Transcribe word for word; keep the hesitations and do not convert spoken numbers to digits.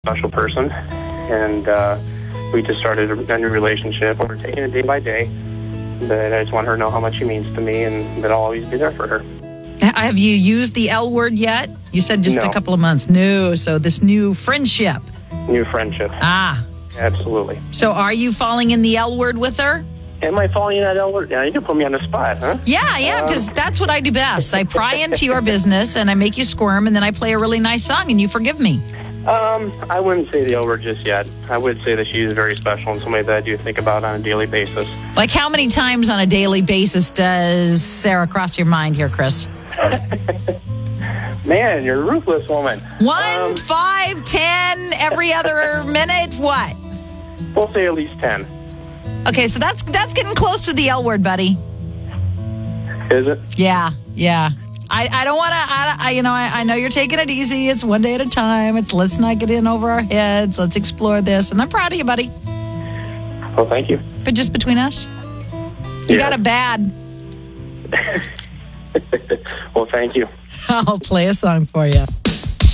special person, and uh, we just started a new relationship. We're taking it day by day, but I just want her to know how much she means to me and that I'll always be there for her. Have you used the L word yet? You said just No. a couple of months. No, so this new friendship. New friendship. Ah. Absolutely. So are you falling in the L word with her? Am I falling in that L word? Yeah, you can put me on the spot, huh? Yeah, yeah, because um, that's what I do best. I pry into your business and I make you squirm, and then I play a really nice song and you forgive me. Um, I wouldn't say the L word just yet. I would say that she's very special and somebody that I do think about on a daily basis. Like how many times on a daily basis does Sarah cross your mind here, Chris? Man, you're a ruthless woman. One, um, five, ten, every other minute, what? We'll say at least ten. Okay, so that's that's getting close to the L word, buddy. Is it? Yeah, yeah. I, I don't want to, I, I, you know, I, I know you're taking it easy. It's one day at a time. It's let's not get in over our heads. Let's explore this. And I'm proud of you, buddy. Well, thank you. But just between us, you Yeah. got it bad. Well, thank you. I'll play a song for you.